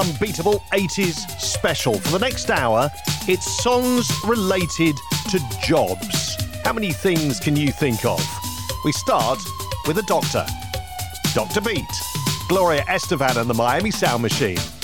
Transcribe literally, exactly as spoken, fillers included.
Unbeatable eighties special. For the next hour, it's songs related to jobs. How many things can you think of? We start with a doctor. Doctor Beat. Gloria Estefan and the Miami Sound Machine.